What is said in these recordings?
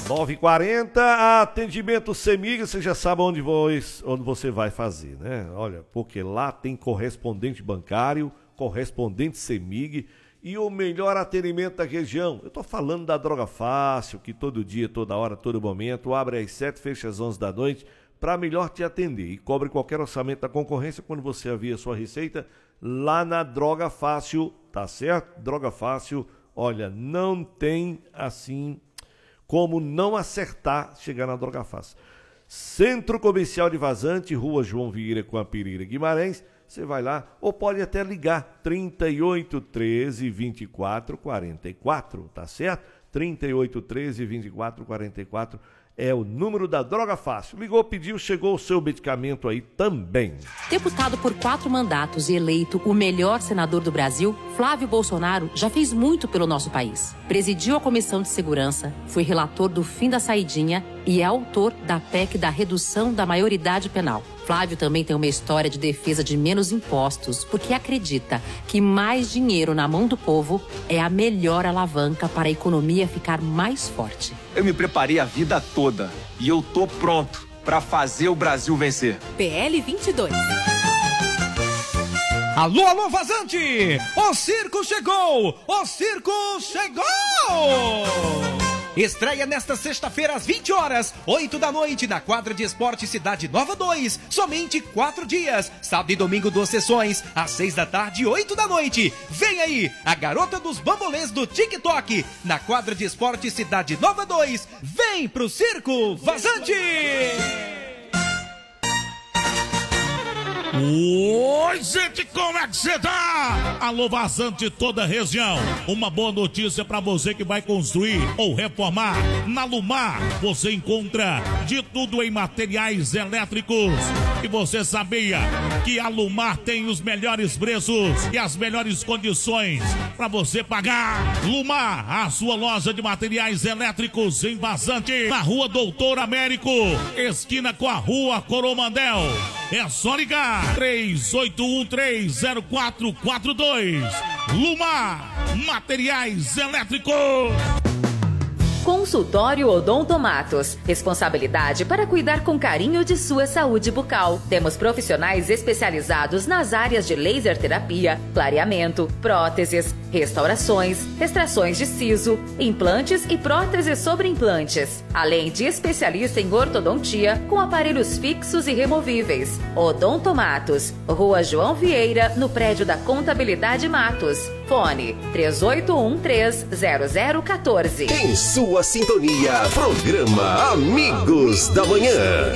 9h40, atendimento CEMIG, você já sabe onde você vai fazer, né? Olha, porque lá tem correspondente bancário, correspondente CEMIG e o melhor atendimento da região. Eu tô falando da Droga Fácil, que todo dia, toda hora, todo momento, abre às 7, fecha às 11 da noite, para melhor te atender. E cobre qualquer orçamento da concorrência quando você avia sua receita lá na Droga Fácil, tá certo? Droga Fácil, olha, não tem assim como não acertar chegar na Droga Fácil. Centro Comercial de Vazante, Rua João Vieira com a Pereira Guimarães, você vai lá, ou pode até ligar, 38 13 24 44, tá certo? 38 13 24 44 é o número da Droga Fácil. Ligou, pediu, chegou o seu medicamento aí também. Deputado por 4 mandatos e eleito o melhor senador do Brasil, Flávio Bolsonaro já fez muito pelo nosso país. Presidiu a Comissão de Segurança, foi relator do fim da saidinha e é autor da PEC da redução da maioridade penal. Flávio também tem uma história de defesa de menos impostos, porque acredita que mais dinheiro na mão do povo é a melhor alavanca para a economia ficar mais forte. Eu me preparei a vida toda e eu tô pronto para fazer o Brasil vencer. PL 22. Alô, alô, Vazante! O circo chegou! O circo chegou! Estreia nesta sexta-feira às 20 horas, 8 da noite, na quadra de esporte Cidade Nova 2. Somente 4 dias. Sábado e domingo, 2 sessões, às 6 da tarde e 8 da noite. Vem aí, a garota dos bambolês do TikTok, na quadra de esporte Cidade Nova 2. Vem pro circo Vazante! Oi, gente, como é que você tá? Alô, Vazante, toda a região. Uma boa notícia pra você que vai construir ou reformar. Na Lumar, você encontra de tudo em materiais elétricos. E você sabia que a Lumar tem os melhores preços e as melhores condições pra você pagar? Lumar, a sua loja de materiais elétricos em Vazante, na Rua Doutor Américo, esquina com a Rua Coromandel. É só ligar 38130442. Lumar, materiais elétricos. Consultório Odontomatos. Responsabilidade para cuidar com carinho de sua saúde bucal. Temos profissionais especializados nas áreas de laser terapia, clareamento, próteses, restaurações, extrações de siso, implantes e próteses sobre implantes. Além de especialista em ortodontia com aparelhos fixos e removíveis. Odontomatos. Rua João Vieira, no prédio da Contabilidade Matos. Fone 3813-0014. Em sua sintonia, programa Amigos da Manhã.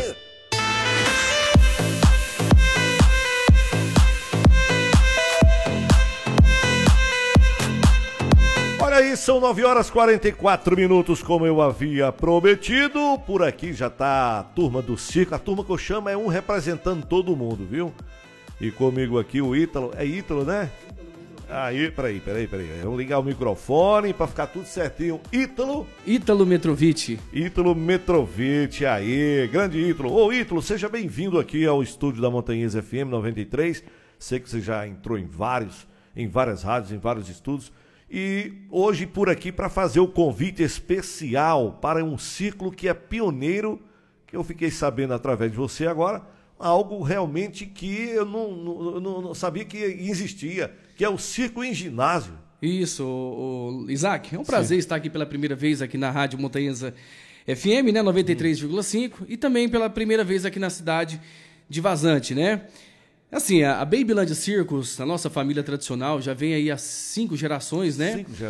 Olha aí, são 9h44, como eu havia prometido. Por aqui já tá a turma do circo. A turma que eu chamo é um representando todo mundo, viu? E comigo aqui o Ítalo. É Ítalo, né? Aí, peraí. Vamos ligar o microfone pra ficar tudo certinho. Ítalo Metrovic. Ítalo Metrovic, aí, grande Ítalo. Ô Ítalo, seja bem-vindo aqui ao estúdio da Montanhesa FM 93. Sei que você já entrou em várias rádios, em vários estudos. E hoje por aqui para fazer o convite especial para um ciclo que é pioneiro, que eu fiquei sabendo através de você agora, algo realmente que eu não sabia que existia, que é o circo em ginásio. Isso, Isaac, é um prazer estar aqui pela primeira vez aqui na Rádio Montanhesa FM, né, 93,5, e também pela primeira vez aqui na cidade de Vazante, né? Assim, a Babylandia Circus, a nossa família tradicional, já vem aí há 5 gerações, né?